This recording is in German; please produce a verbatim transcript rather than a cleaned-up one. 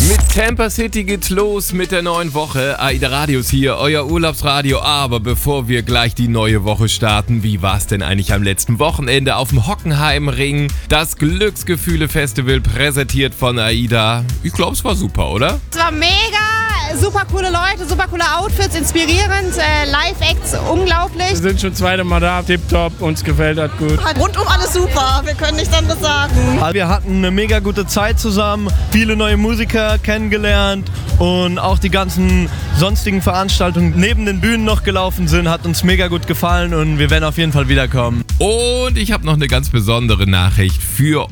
Mit Tampa City geht's los mit der neuen Woche. AIDA Radios hier, euer Urlaubsradio. Aber bevor wir gleich die neue Woche starten, wie war's denn eigentlich am letzten Wochenende auf dem Hockenheimring? Das Glücksgefühle-Festival präsentiert von AIDA. Ich glaube, es war super, oder? Es war mega, super coole Leute, super coole Outfits, inspirierend, äh, Live-Acts, unglaublich. Wir sind schon zweite Mal da, tipptopp, uns gefällt das gut. Rundum alles super, wir können nichts anderes sagen. Wir hatten eine mega gute Zeit zusammen, viele neue Musiker kennengelernt und auch die ganzen sonstigen Veranstaltungen neben den Bühnen noch gelaufen sind, hat uns mega gut gefallen und wir werden auf jeden Fall wiederkommen. Und ich habe noch eine ganz besondere Nachricht für